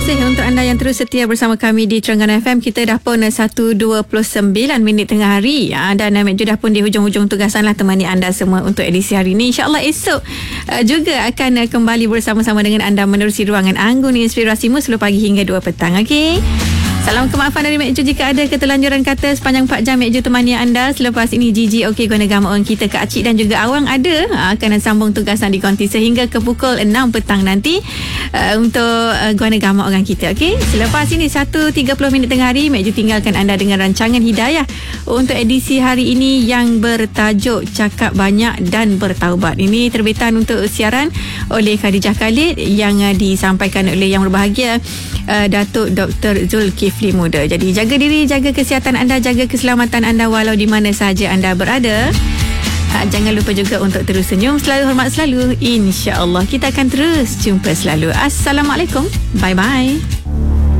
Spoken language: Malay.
kasih untuk anda yang terus setia bersama kami di Terengganu FM. Kita dah pun 1:29 minit tengah hari dan Mek Ju dah pun di hujung-hujung tugasan lah temani anda semua untuk edisi hari ini. InsyaAllah esok juga akan kembali bersama-sama dengan anda menerusi ruangan Anggun Inspirasimu 10 pagi hingga 2 petang. Okey. Salam kemaafan dari Mek Ju jika ada keterlanjuran kata sepanjang 4 jam Mek Ju temani anda. Selepas ini Gigi okey guna gamma on kita Kak Cik dan juga Awang ada akan sambung tugasan di konti sehingga ke pukul 6 petang nanti untuk guna gamma on kita. Okey. Selepas ini 1:30 minit tengah hari Mek Ju tinggalkan anda dengan rancangan Hidayah untuk edisi hari ini yang bertajuk Cakap Banyak dan Bertaubat. Ini terbitan untuk siaran oleh Khadijah Khalid yang disampaikan oleh yang berbahagia Datuk Dr. Zulkifli Muda. Jadi jaga diri, jaga kesihatan anda, jaga keselamatan anda walau di mana sahaja anda berada. Jangan lupa juga untuk terus senyum, selalu hormat selalu. InsyaAllah kita akan terus jumpa selalu. Assalamualaikum. Bye-bye.